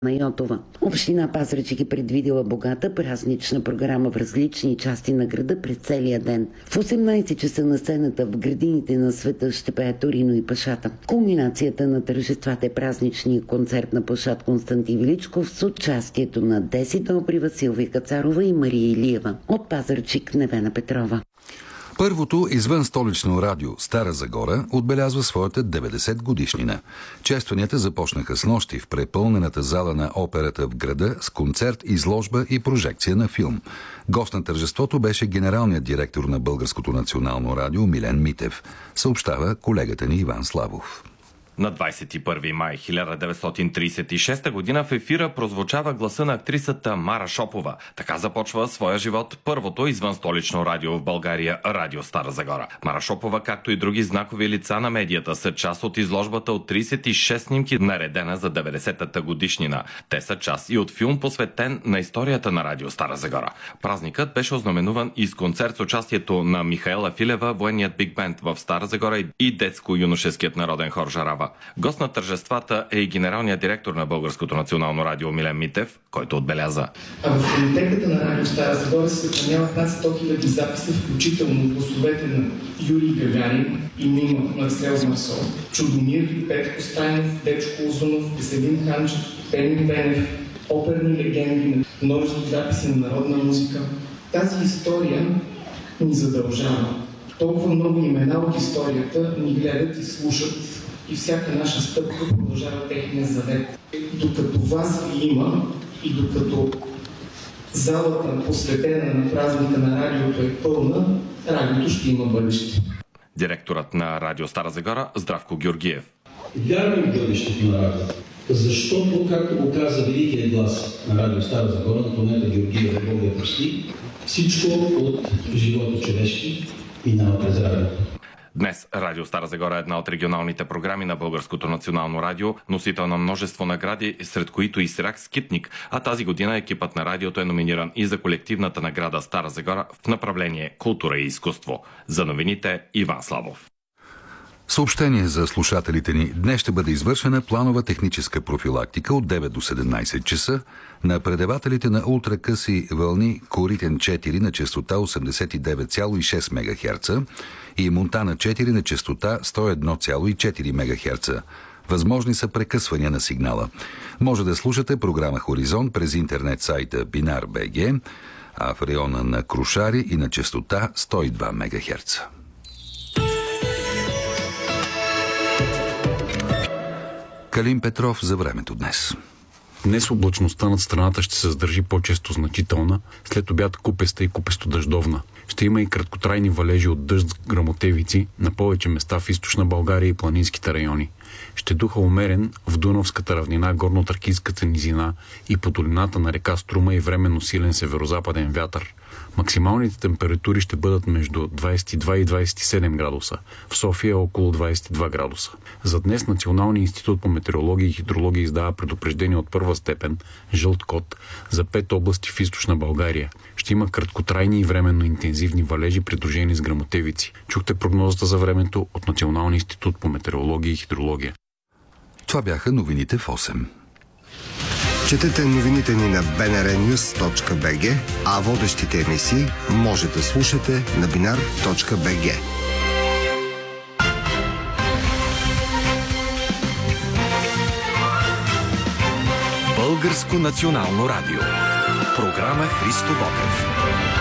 на Йотова. Община Пазарджик е предвидила богата празнична програма в различни части на града през целия ден. В 18 часа на сцената в градините на света ще пее Торино и Пашата. Кулминацията на тържествата е празничния концерт на площад Константин Величков с участието на Деси Добрива, Силвия Кацарова и Мария Илиева. От Пазарджик Невена Петрова. Първото извън столично радио Стара Загора отбелязва своята 90 годишнина. Честванията започнаха с нощи в препълнената зала на операта в града с концерт, изложба и прожекция на филм. Гост на тържеството беше генералният директор на Българското национално радио Милен Митев, съобщава колегата ни Иван Славов. На 21 май 1936 година в ефира прозвучава гласа на актрисата Мара Шопова. Така започва своя живот първото извън столично радио в България – Радио Стара Загора. Мара Шопова, както и други знакови лица на медията, са част от изложбата от 36 снимки, наредена за 90-та годишнина. Те са част и от филм, посветен на историята на Радио Стара Загора. Празникът беше ознаменуван и с концерт с участието на Михаела Филева, военният биг бенд в Стара Загора и детско-юношеският народен хор Жарава. Гост на тържествата е и генералният директор на Българското национално радио Милен Митев, който отбеляза: в библиотеката на Радио Стара Загора се съхраняват над 100 000 записа, включително гласовете на Юрий Гагарин и Мимо Марсел Марсо, Чудомир, Петко Стайнов, Дечко Озунов, Веселин Ханчев, Пени Пенев, оперни легенди, множество записи на народна музика. Тази история ни задължава. Толкова много имена от историята ни гледат и слушат, и всяка наша стъпка продължава техния завет. Докато вас ви има и докато залата, посветена на празника на радиото, е пълна, радиото ще има бъдеще. Директорът на Радио Стара Загора Здравко Георгиев. Вярвам в бъдещето на радиото, защото, както го каза великият глас на Радио Стара Загора, на планета Георгиев, Бог я прости, всичко от живота човешки минава през радиото. Днес Радио Стара Загора е една от регионалните програми на Българското национално радио, носител на множество награди, сред които и Сирак Скитник, а тази година екипът на радиото е номиниран и за колективната награда Стара Загора в направление култура и изкуство. За новините Иван Славов. Съобщение за слушателите ни. Днес ще бъде извършена планова техническа профилактика от 9 до 17 часа на предавателите на ултракъси вълни Коритен 4 на честота 89,6 МГц и Монтана 4 на честота 101,4 МГц. Възможни са прекъсвания на сигнала. Може да слушате програма Хоризонт през интернет сайта Binar.bg, а в района на Крушари и на честота 102 МГц. Калин Петров за времето днес. Днес облачността над страната ще се задържи по-често значителна, след обяд купеста и купесто-дъждовна. Ще има и краткотрайни валежи от дъжд с гръмотевици на повече места в източна България и планинските райони. Ще духа умерен в Дунавската равнина, горно-тракийската низина и по долината на река Струма и временно силен северозападен вятър. Максималните температури ще бъдат между 22 и 27 градуса. В София около 22 градуса. За днес Националният институт по метеорология и хидрология издава предупреждение от първа степен, жълт код, за 5 области в източна България. Ще има краткотрайни и временно интензивни валежи, придружени с гръмотевици. Чухте прогнозата за времето от Националния институт по метеорология и хидрология. Това бяха новините в 8. Четете новините ни на bnrnews.bg, а водещите емисии може да слушате на binar.bg. Българско национално радио. Програма Христо Ботев.